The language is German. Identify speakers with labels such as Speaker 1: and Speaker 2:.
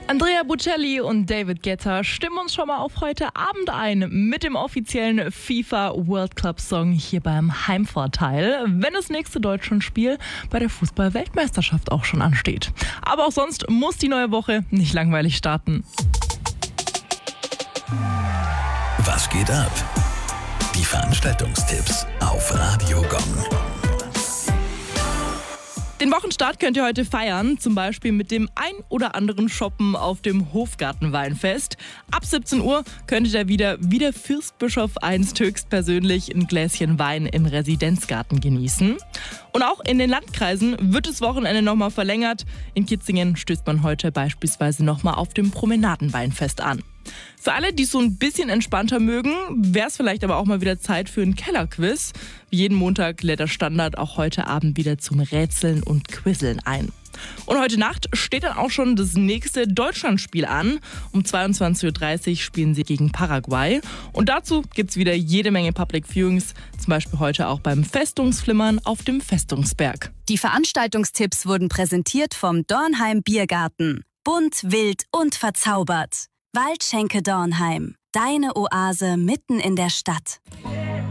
Speaker 1: Andrea Bocelli und David Guetta stimmen uns schon mal auf heute Abend ein mit dem offiziellen FIFA World Cup Song hier beim Heimvorteil, wenn das nächste Deutschlandspiel bei der Fußball-Weltmeisterschaft auch schon ansteht. Aber auch sonst muss die neue Woche nicht langweilig starten.
Speaker 2: Was geht ab? Die Veranstaltungstipps auf Radio Gong.
Speaker 1: Den Wochenstart könnt ihr heute feiern, zum Beispiel mit dem ein oder anderen Shoppen auf dem Hofgartenweinfest. Ab 17 Uhr könnt ihr da wieder wie der Fürstbischof einst höchstpersönlich ein Gläschen Wein im Residenzgarten genießen. Und auch in den Landkreisen wird das Wochenende nochmal verlängert. In Kitzingen stößt man heute beispielsweise nochmal auf dem Promenadenweinfest an. Für alle, die es so ein bisschen entspannter mögen, wäre es vielleicht aber auch mal wieder Zeit für ein Kellerquiz. Wie jeden Montag lädt der Standard auch heute Abend wieder zum Rätseln und Quizzeln ein. Und heute Nacht steht dann auch schon das nächste Deutschlandspiel an. Um 22.30 Uhr spielen sie gegen Paraguay. Und dazu gibt es wieder jede Menge Public Viewings, zum Beispiel heute auch beim Festungsflimmern auf dem Festungsberg.
Speaker 3: Die Veranstaltungstipps wurden präsentiert vom Dornheim Biergarten. Bunt, wild und verzaubert. Waldschenke Dornheim. Deine Oase mitten in der Stadt.